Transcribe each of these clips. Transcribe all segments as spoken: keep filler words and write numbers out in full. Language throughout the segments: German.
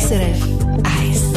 S R F eins.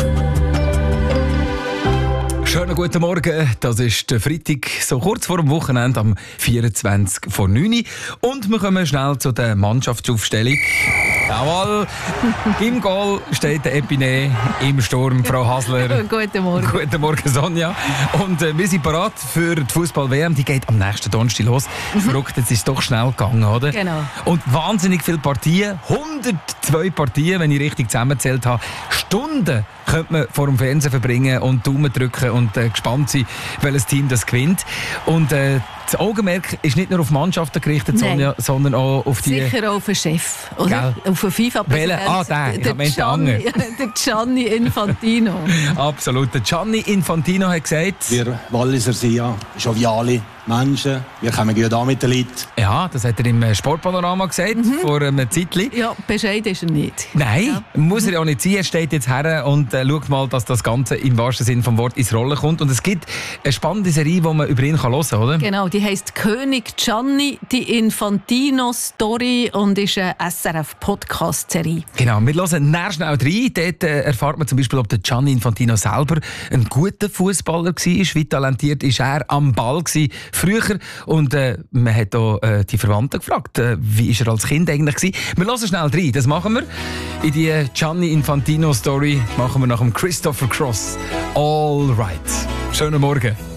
Schönen guten Morgen, das ist der Freitag, so kurz vor dem Wochenende, am vierundzwanzig vor neun. Und wir kommen schnell zu der Mannschaftsaufstellung. Jawohl, im Goal steht der Epine, im Sturm Frau Hasler. Guten Morgen. Guten Morgen, Sonja. Und äh, wir sind bereit für die Fußball-W M. Die geht am nächsten Donnerstag los. Mhm. Verrückt, jetzt ist es doch schnell gegangen, oder? Genau. Und wahnsinnig viele Partien, hundertzwei Partien, wenn ich richtig zusammengezählt habe. Stunden könnte man vor dem Fernsehen verbringen und Daumen drücken und äh, gespannt sein, welches Team das gewinnt. Und äh, das Augenmerk ist nicht nur auf Mannschaften gerichtet, Sonja, sondern auch auf die... Sicher auch auf den Chef, oder? Gell? Auf den FIFA-Präsidenten. Ah, der, ich der, meinte Gianni, der Gianni Infantino. Absolut. Der Gianni Infantino hat gesagt... Wir Walliser sind ja joviale Menschen, wir kommen gut an mit den Leuten. Ja, das hat er im Sportpanorama gesagt, mhm. vor einem Zeitchen. Ja, bescheid ist er nicht. Nein, ja. muss er ja auch nicht sein. Er steht jetzt her und äh, schaut mal, dass das Ganze im wahrsten Sinne vom Wort ins Rollen kommt. Und es gibt eine spannende Serie, die man über ihn hören kann, oder? Genau, die heisst «König Gianni, die Infantino-Story» und ist eine S R F-Podcast-Serie. Genau, wir hören näher schnell rein. Dort äh, erfahrt man zum Beispiel, ob der Gianni Infantino selber ein guter Fußballer war. Wie talentiert ist er am Ball gewesen früher. Und äh, man hat auch äh, die Verwandten gefragt, äh, wie ist er als Kind eigentlich gewesen. Wir hören schnell rein, das machen wir. In die Gianni Infantino-Story machen wir nach dem Christopher Cross. All right. Schönen Morgen.